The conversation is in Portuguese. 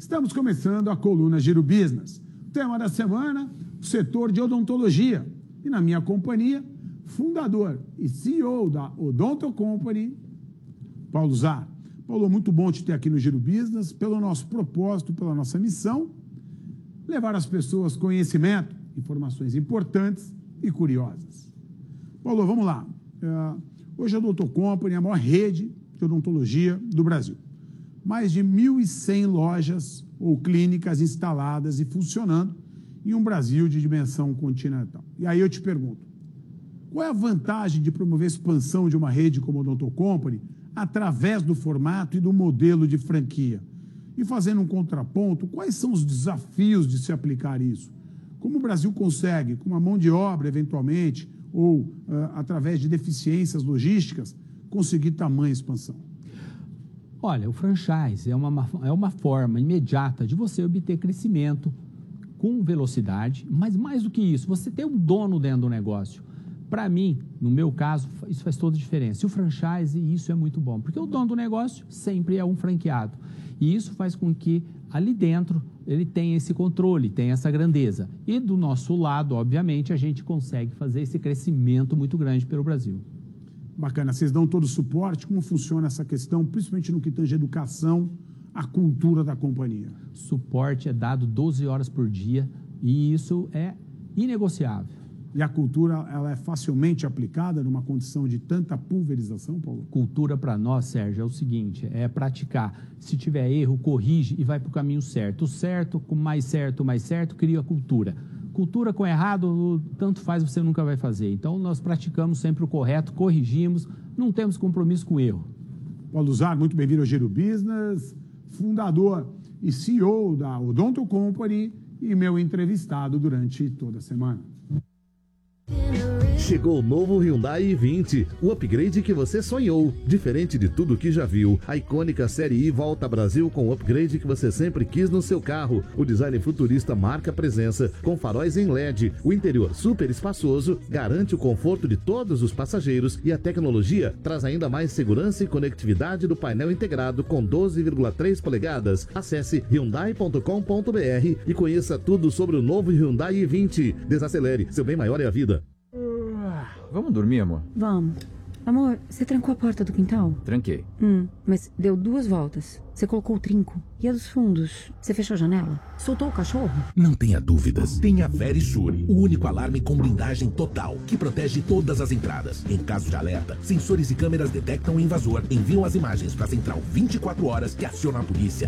Estamos começando a coluna Giro Business. O tema da semana, o setor de odontologia. E na minha companhia, fundador e CEO da Odonto Company, Paulo Zar. Paulo, muito bom te ter aqui no Giro Business, pelo nosso propósito, pela nossa missão, levar às pessoas conhecimento, informações importantes e curiosas. Paulo, vamos lá. Hoje a Odonto Company é a maior rede de odontologia do Brasil. Mais de 1.100 lojas ou clínicas instaladas e funcionando em um Brasil de dimensão continental. E aí eu te pergunto, qual é a vantagem de promover a expansão de uma rede como a Odonto Company através do formato e do modelo de franquia? E fazendo um contraponto, quais são os desafios de se aplicar isso? Como o Brasil consegue, com uma mão de obra, eventualmente, ou através de deficiências logísticas, conseguir tamanha expansão? Olha, o franchise é uma forma imediata de você obter crescimento com velocidade, mas mais do que isso, você ter um dono dentro do negócio. Para mim, no meu caso, isso faz toda a diferença. E o franchise, isso é muito bom, porque o dono do negócio sempre é um franqueado. E isso faz com que ali dentro ele tenha esse controle, tenha essa grandeza. E do nosso lado, obviamente, a gente consegue fazer esse crescimento muito grande pelo Brasil. Bacana. Vocês dão todo o suporte? Como funciona essa questão, principalmente no que tange a educação, a cultura da companhia? Suporte é dado 12 horas por dia e isso é inegociável. E a cultura, ela é facilmente aplicada numa condição de tanta pulverização, Paulo? Cultura para nós, Sérgio, é o seguinte, é praticar. Se tiver erro, corrige e vai para o caminho certo. O certo, com mais certo, cria a cultura. Cultura com errado, tanto faz, você nunca vai fazer. Então, nós praticamos sempre o correto, corrigimos, não temos compromisso com o erro. Paulo Zar, muito bem-vindo ao Giro Business, fundador e CEO da Odonto Company e meu entrevistado durante toda a semana. Chegou o novo Hyundai i20, o upgrade que você sonhou. Diferente de tudo que já viu, a icônica Série I volta ao Brasil com o upgrade que você sempre quis no seu carro. O design futurista marca presença, com faróis em LED. O interior super espaçoso, garante o conforto de todos os passageiros e a tecnologia traz ainda mais segurança e conectividade do painel integrado com 12,3 polegadas. Acesse hyundai.com.br e conheça tudo sobre o novo Hyundai i20. Desacelere, seu bem maior é a vida. Vamos dormir, amor? Vamos. Amor, você trancou a porta do quintal? Tranquei. Mas deu 2 voltas. Você colocou o trinco. E a dos fundos? Você fechou a janela? Soltou o cachorro? Não tenha dúvidas. Tenha Verisure, o único alarme com blindagem total, que protege todas as entradas. Em caso de alerta, sensores e câmeras detectam o invasor, enviam as imagens para a central 24 horas que aciona a polícia